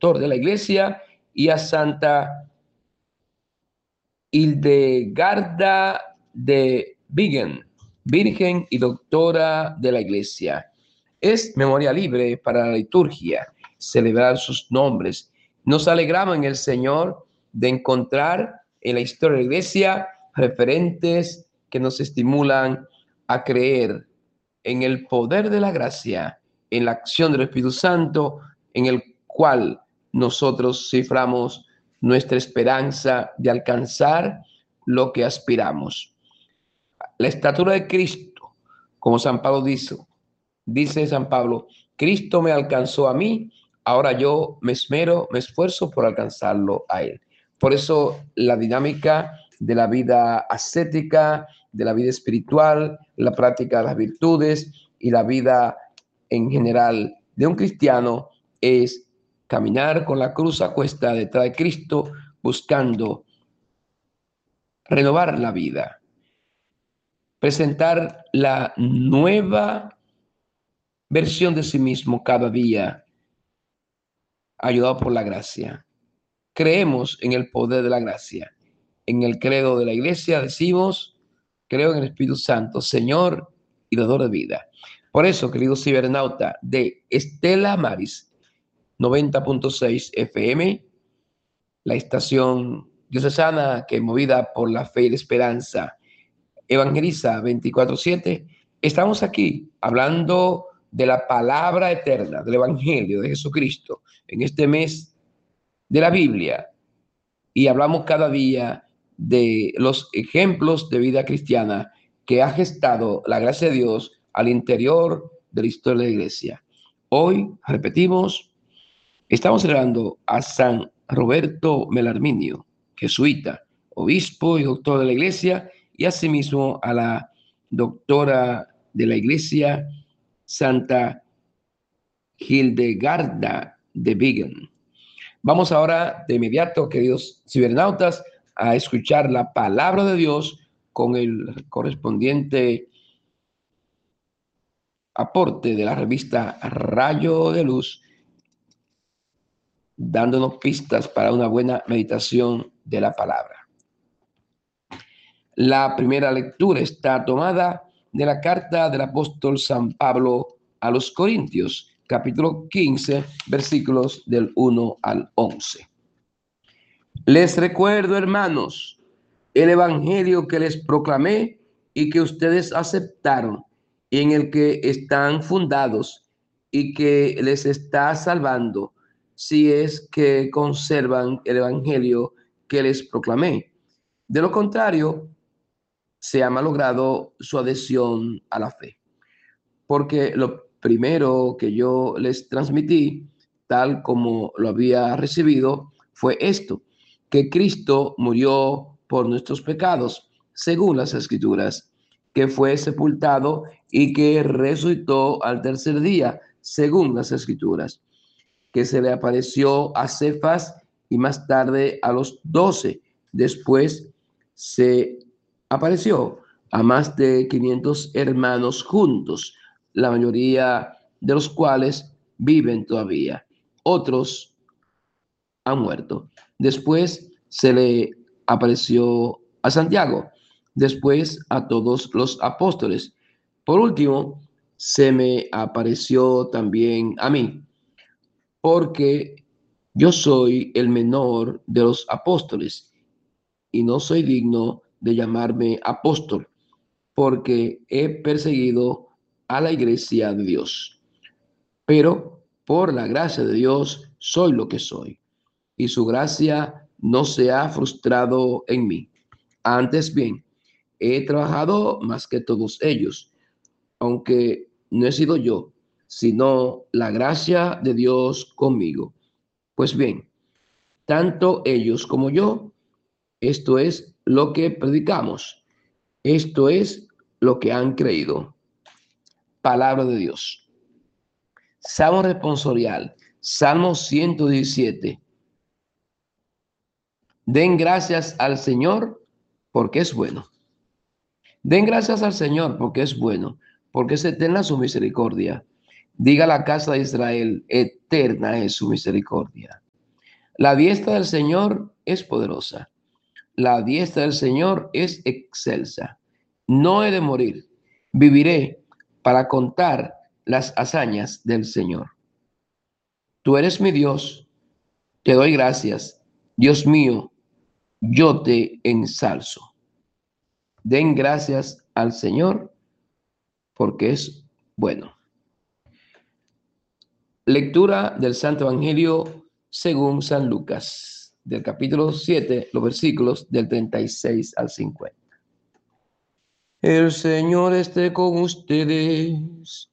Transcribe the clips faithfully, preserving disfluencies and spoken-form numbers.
doctor de la iglesia, y a Santa Hildegarda de Bingen, virgen y doctora de la iglesia. Es memoria libre para la liturgia celebrar sus nombres. Nos alegramos en el Señor de encontrar en la historia de la iglesia referentes que nos estimulan a creer en el poder de la gracia, en la acción del Espíritu Santo, en el cual nosotros ciframos nuestra esperanza de alcanzar lo que aspiramos. La estatura de Cristo, como San Pablo dice, dice San Pablo, Cristo me alcanzó a mí, ahora yo me esmero, me esfuerzo por alcanzarlo a Él. Por eso la dinámica de la vida ascética, de la vida espiritual, la práctica de las virtudes y la vida en general de un cristiano es caminar con la cruz a cuesta detrás de Cristo, buscando renovar la vida, presentar la nueva versión de sí mismo cada día, ayudado por la gracia. Creemos en el poder de la gracia. En el credo de la iglesia decimos, creo en el Espíritu Santo, Señor y dador de vida. Por eso, querido cibernauta de Estela Maris, noventa punto seis F M, la estación diocesana que, movida por la fe y la esperanza, evangeliza veinticuatro siete, estamos aquí hablando de la palabra eterna, del Evangelio de Jesucristo, en este mes de la Biblia, y hablamos cada día de los ejemplos de vida cristiana que ha gestado la gracia de Dios al interior de la historia de la iglesia. Hoy, repetimos, estamos celebrando a San Roberto Melarminio, jesuita, obispo y doctor de la iglesia, y asimismo a la doctora de la iglesia, Santa Hildegarda de Bingen. Vamos ahora de inmediato, queridos cibernautas, a escuchar la palabra de Dios con el correspondiente aporte de la revista Rayo de Luz, dándonos pistas para una buena meditación de la palabra. La primera lectura está tomada de la carta del apóstol San Pablo a los Corintios, capítulo quince, versículos del uno al once. Les recuerdo, hermanos, el evangelio que les proclamé y que ustedes aceptaron, y en el que están fundados y que les está salvando, si es que conservan el evangelio que les proclamé. De lo contrario, se ha malogrado su adhesión a la fe. Porque lo primero que yo les transmití, tal como lo había recibido, fue esto: que Cristo murió por nuestros pecados, según las Escrituras, que fue sepultado y que resucitó al tercer día, según las Escrituras, que se le apareció a Cefas y más tarde a los doce. Después se apareció a más de quinientos hermanos juntos, la mayoría de los cuales viven todavía. Otros han muerto. Después se le apareció a Santiago, después a todos los apóstoles. Por último, se me apareció también a mí, porque yo soy el menor de los apóstoles y no soy digno de llamarme apóstol, porque he perseguido a la iglesia de Dios. Pero por la gracia de Dios soy lo que soy, y su gracia no se ha frustrado en mí. Antes bien, he trabajado más que todos ellos, aunque no he sido yo, sino la gracia de Dios conmigo. Pues bien, tanto ellos como yo, esto es lo que predicamos, esto es lo que han creído. Palabra de Dios. Salmo responsorial, Salmo ciento diecisiete. Den gracias al Señor porque es bueno. Den gracias al Señor porque es bueno, porque es eterna su misericordia. Diga la casa de Israel, eterna es su misericordia. La diestra del Señor es poderosa. La diestra del Señor es excelsa. No he de morir. Viviré para contar las hazañas del Señor. Tú eres mi Dios. Te doy gracias. Dios mío, yo te ensalzo. Den gracias al Señor porque es bueno. Lectura del Santo Evangelio según San Lucas, del capítulo siete, los versículos del treinta y seis al cincuenta. El Señor esté con ustedes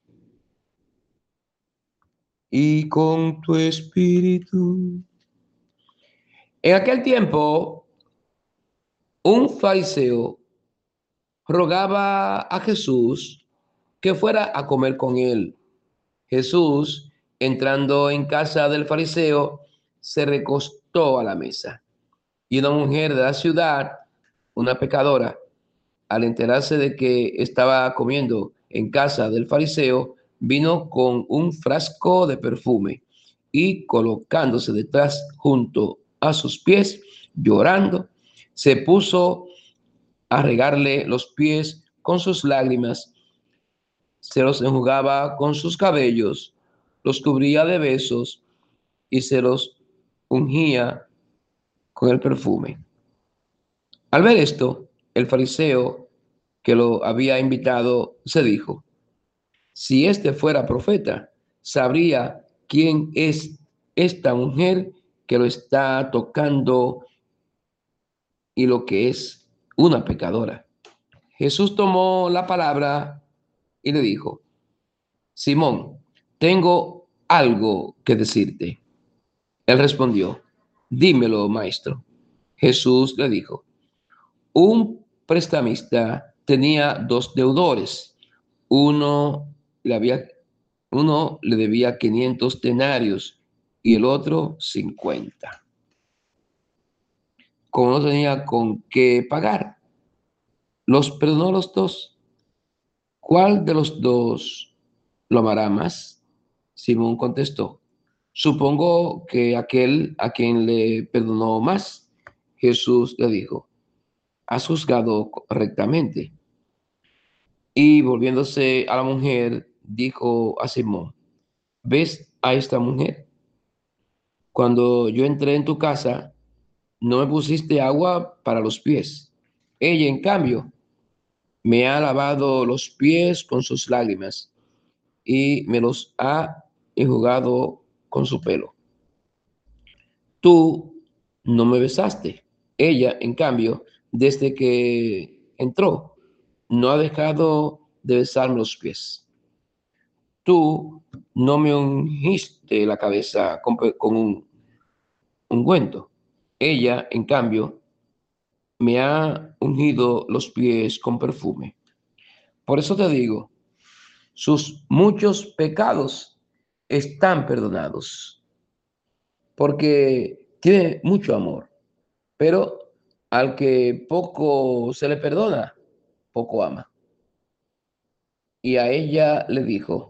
y con tu espíritu. En aquel tiempo, un fariseo rogaba a Jesús que fuera a comer con él. Jesús, entrando en casa del fariseo, se recostó a la mesa. Y una mujer de la ciudad, una pecadora, al enterarse de que estaba comiendo en casa del fariseo, vino con un frasco de perfume y colocándose detrás junto a sus pies, llorando, se puso a regarle los pies con sus lágrimas, se los enjugaba con sus cabellos, los cubría de besos y se los ungía con el perfume. Al ver esto, el fariseo que lo había invitado se dijo: si este fuera profeta, sabría quién es esta mujer que lo está tocando y lo que es una pecadora. Jesús tomó la palabra y le dijo: Simón, tengo algo que decirte. Él respondió: dímelo, maestro. Jesús le dijo: un prestamista tenía dos deudores. Uno le, había, uno le debía quinientos denarios y el otro cincuenta. Como no tenía con qué pagar, los perdonó los dos. ¿Cuál de los dos lo amará más? Simón contestó: supongo que aquel a quien le perdonó más. Jesús le dijo: has juzgado correctamente. Y volviéndose a la mujer, dijo a Simón: ¿ves a esta mujer? Cuando yo entré en tu casa, no me pusiste agua para los pies. Ella, en cambio, me ha lavado los pies con sus lágrimas y me los ha enjugado con su pelo. Tú no me besaste. Ella, en cambio, desde que entró, no ha dejado de besarme los pies. Tú no me ungiste la cabeza con, con un ungüento. Ella, en cambio, me ha ungido los pies con perfume. Por eso te digo, sus muchos pecados están perdonados, porque tiene mucho amor. Pero al que poco se le perdona, poco ama. Y a ella le dijo: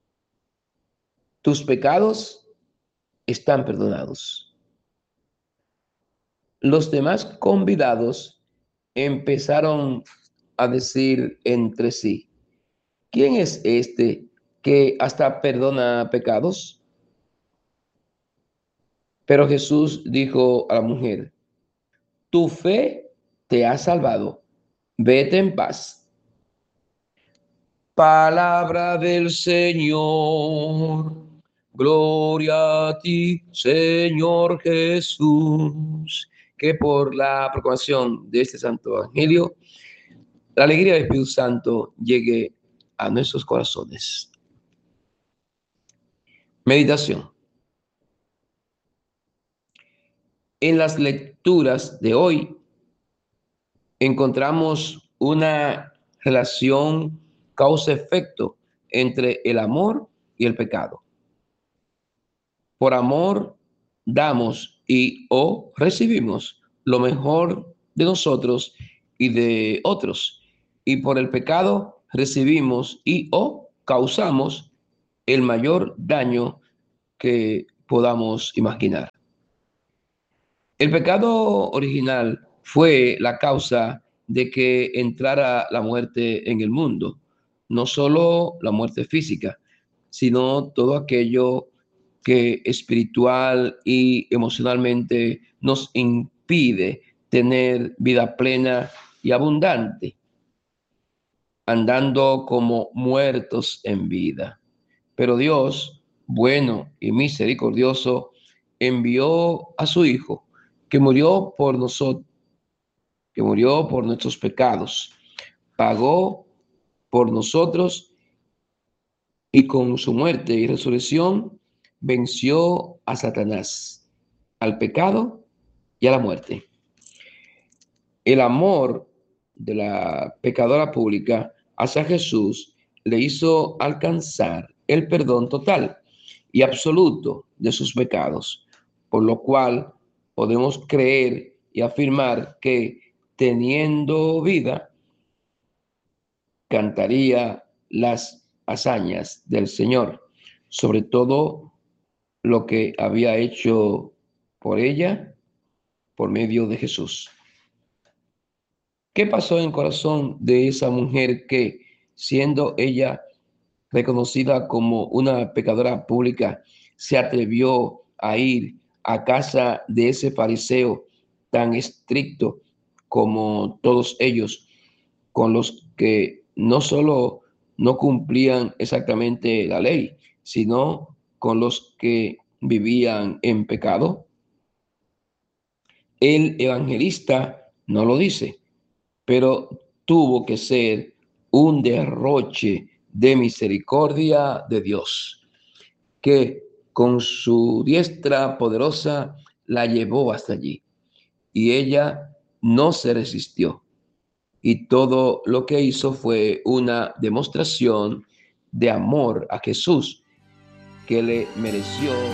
tus pecados están perdonados. Los demás convidados empezaron a decir entre sí: ¿quién es este que hasta perdona pecados? Pero Jesús dijo a la mujer: tu fe te ha salvado. Vete en paz. Palabra del Señor. Gloria a ti, Señor Jesús. Que por la proclamación de este santo evangelio, la alegría del Espíritu Santo llegue a nuestros corazones. Meditación. En las lecturas de hoy encontramos una relación causa-efecto entre el amor y el pecado. Por amor damos y o recibimos lo mejor de nosotros y de otros. Y por el pecado recibimos y o causamos el mayor daño que podamos imaginar. El pecado original fue la causa de que entrara la muerte en el mundo. No solo la muerte física, sino todo aquello que espiritual y emocionalmente nos impide tener vida plena y abundante, andando como muertos en vida. Pero Dios, bueno y misericordioso, envió a su Hijo, que murió por nosotros, que murió por nuestros pecados, pagó por nosotros y con su muerte y resurrección venció a Satanás, al pecado y a la muerte. El amor de la pecadora pública hacia Jesús le hizo alcanzar el perdón total y absoluto de sus pecados, por lo cual podemos creer y afirmar que teniendo vida, cantaría las hazañas del Señor, sobre todo lo que había hecho por ella por medio de Jesús. ¿Qué pasó en el corazón de esa mujer que, siendo ella reconocida como una pecadora pública, se atrevió a ir a casa de ese fariseo tan estricto como todos ellos, con los que no solo no cumplían exactamente la ley, sino con los que vivían en pecado? El evangelista no lo dice, pero tuvo que ser un derroche de misericordia de Dios, que con su diestra poderosa la llevó hasta allí. Y ella no se resistió. Y todo lo que hizo fue una demostración de amor a Jesús que le mereció